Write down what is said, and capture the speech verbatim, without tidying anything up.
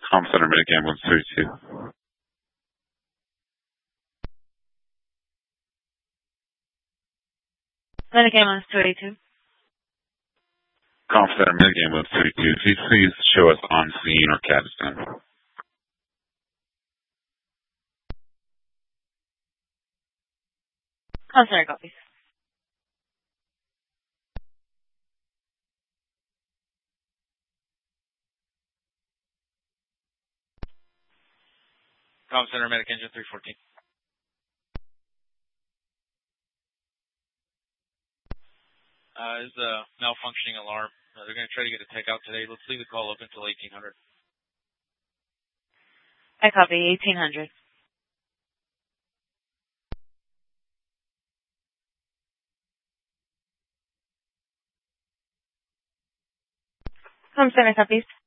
Com Center, Medic Ambulance thirty-two. Medic Ambulance two eighty-two. Com Center, Medic Ambulance thirty-two. If you please show us on scene or capstan. Com Center copies. Com Center, Medic Engine three fourteen. Uh, this is a malfunctioning alarm. Uh, they're going to try to get a tech out today. Let's leave the call open until eighteen hundred. I copy, eighteen hundred. Com Center copies.